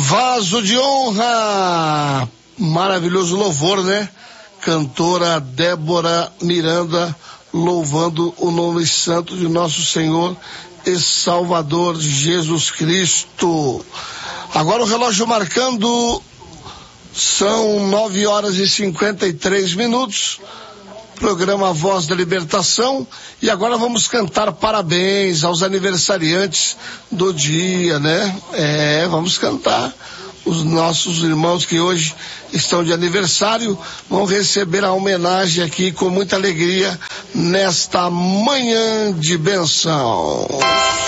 Vaso de honra, maravilhoso louvor, né? Cantora Débora Miranda louvando o nome santo de nosso Senhor e Salvador Jesus Cristo. Agora o relógio marcando, são 9h53. Programa Voz da Libertação, e agora vamos cantar parabéns aos aniversariantes do dia, né? Vamos cantar. Os nossos irmãos que hoje estão de aniversário vão receber a homenagem aqui com muita alegria nesta manhã de bênção.